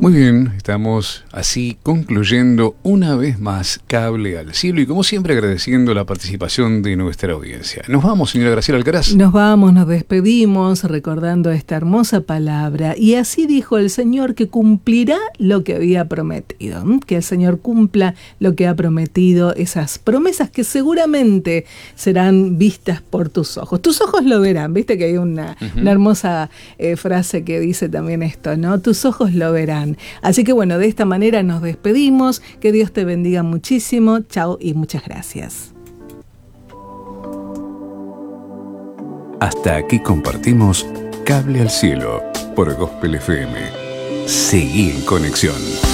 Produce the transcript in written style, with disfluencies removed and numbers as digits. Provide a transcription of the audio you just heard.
Muy bien, estamos así concluyendo una vez más Cable al Cielo y como siempre agradeciendo la participación de nuestra audiencia. Nos vamos, señora Graciela Alcaraz. Nos vamos, nos despedimos recordando esta hermosa palabra. Y así dijo el Señor que cumplirá lo que había prometido. Que el Señor cumpla lo que ha prometido, esas promesas que seguramente serán vistas por tus ojos. Tus ojos lo verán, viste que hay una hermosa frase que dice también esto, ¿no? Tus ojos lo verán. Así que bueno, de esta manera nos despedimos. Que Dios te bendiga muchísimo. Chao y muchas gracias. Hasta aquí compartimos Cable al Cielo por Gospel FM. Seguí en conexión.